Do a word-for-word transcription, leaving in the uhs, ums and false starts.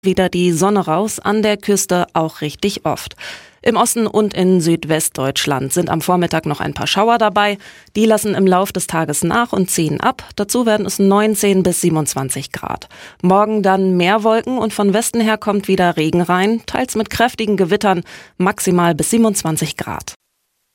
Wieder die Sonne raus, an der Küste auch richtig oft. Im Osten und in Südwestdeutschland sind am Vormittag noch ein paar Schauer dabei. Die lassen im Lauf des Tages nach und ziehen ab. Dazu werden es neunzehn bis siebenundzwanzig Grad. Morgen dann mehr Wolken und von Westen her kommt wieder Regen rein, teils mit kräftigen Gewittern, maximal bis siebenundzwanzig Grad.